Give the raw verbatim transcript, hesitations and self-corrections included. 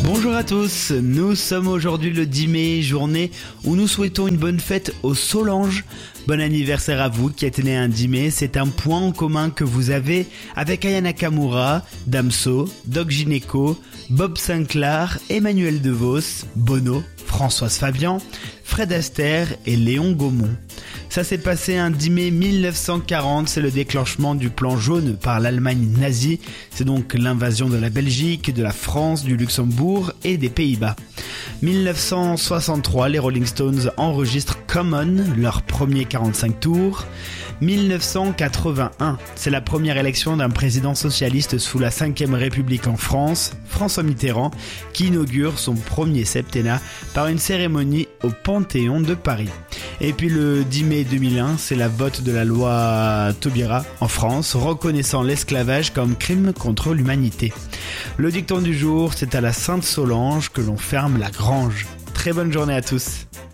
Bonjour à tous, nous sommes aujourd'hui le dix mai, journée où nous souhaitons une bonne fête aux Solange. Bon anniversaire à vous qui êtes né un dix mai, c'est un point en commun que vous avez avec Aya Nakamura, Damso, Doc Gineco, Bob Sinclair, Emmanuel DeVos, Bono, Françoise Fabian, Fred Astaire et Léon Gaumont. Ça s'est passé un dix mai mille neuf cent quarante, c'est le déclenchement du plan jaune par l'Allemagne nazie. C'est donc l'invasion de la Belgique, de la France, du Luxembourg et des Pays-Bas. mille neuf cent soixante-trois, les Rolling Stones enregistrent Common, leur premier quarante-cinq tours. mille neuf cent quatre-vingt-un, c'est la première élection d'un président socialiste sous la cinquième République en France, François Mitterrand, qui inaugure son premier septennat par une cérémonie au Panthéon de Paris. Et puis le dix mai deux mille un, c'est la vote de la loi Taubira en France, reconnaissant l'esclavage comme crime contre l'humanité. Le dicton du jour, c'est à la Sainte Solange que l'on ferme la grange. Très bonne journée à tous.